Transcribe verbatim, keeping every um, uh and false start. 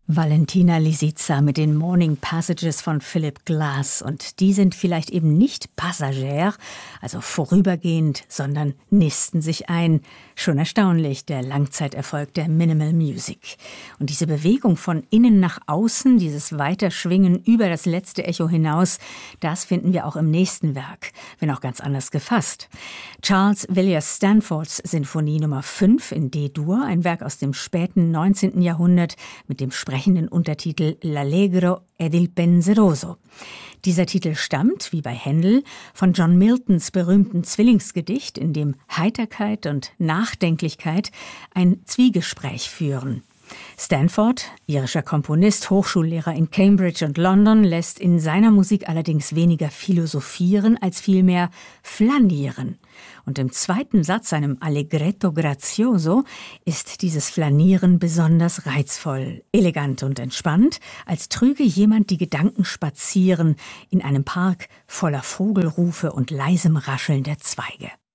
Valentina Lisitsa mit den Morning Passages von Philip Glass. Und die sind vielleicht eben nicht passagier, also vorübergehend, sondern nisten sich ein. Schon erstaunlich, der Langzeiterfolg der Minimal Music. Und diese Bewegung von innen nach außen, dieses Weiterschwingen über das letzte Echo hinaus, das finden wir auch im nächsten Werk, wenn auch ganz anders gefasst. Charles Villiers Stanfords Sinfonie Nummer fünf in D-Dur, ein Werk aus dem späten neunzehnten Jahrhundert mit dem sprechenden Untertitel L'Allegro ed il Penseroso. Dieser Titel stammt, wie bei Händel, von John Miltons berühmten Zwillingsgedicht, in dem Heiterkeit und Nachdenklichkeit ein Zwiegespräch führen. Stanford, irischer Komponist, Hochschullehrer in Cambridge und London, lässt in seiner Musik allerdings weniger philosophieren als vielmehr flanieren. Und im zweiten Satz, seinem Allegretto grazioso, ist dieses Flanieren besonders reizvoll, elegant und entspannt, als trüge jemand die Gedanken spazieren in einem Park voller Vogelrufe und leisem Rascheln der Zweige.